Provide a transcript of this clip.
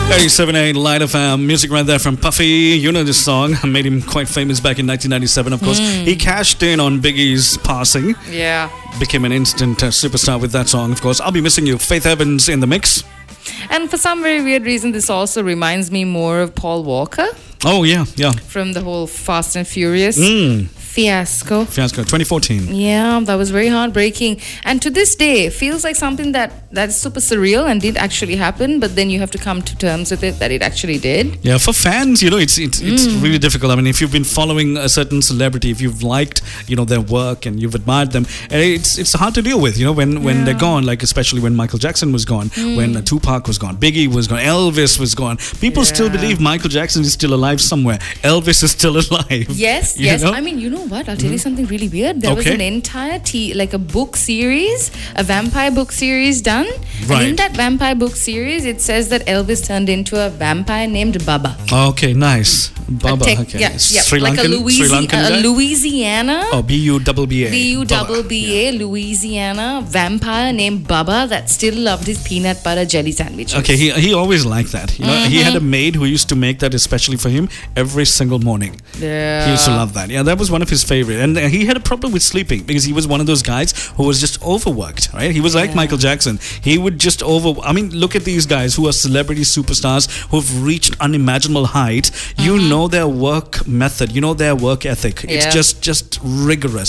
87.8 Light FM. Music right there from Puffy. You know this song. Made him quite famous back in 1997, of course. He cashed in on Biggie's passing. Yeah. Became an instant superstar with that song, of course. I'll be missing you. Faith Evans in the mix. And for some very weird reason, this also reminds me more of Paul Walker. Oh, yeah. From the whole Fast and Furious fiasco. 2014. Yeah, that was very heartbreaking. And to this day, it feels like something that's super surreal and did actually happen, but then you have to come to terms with it that it actually did. Yeah, for fans, it's really difficult. I mean, if you've been following a certain celebrity, if you've liked, their work and you've admired them, it's hard to deal with, when they're gone, like especially when Michael Jackson was gone, when Tupac was gone, Biggie was gone, Elvis was gone. People still believe Michael Jackson is still alive somewhere. Elvis is still alive. Yes. know? I mean, you know what? I'll tell you something really weird. There was an entire a book series, a vampire book series done. Right. And in that vampire book series, it says that Elvis turned into a vampire named Baba. Okay, nice. Baba. Okay. Yeah. Sri Like Lankan guy? Louisiana. Oh, B-U-B-B-A. B-U-B-B-A, Louisiana vampire named Baba that still loved his peanut butter jelly sandwiches. Okay, he always liked that. He had a maid who used to make that especially for him every single morning. Yeah. He used to love that. Yeah, that was one of his favorite. And he had a problem with sleeping because he was one of those guys who was just overworked, right? He was like Michael Jackson. He would just look at these guys who are celebrity superstars who've reached unimaginable heights. You know their work method. You know their work ethic. It's just rigorous.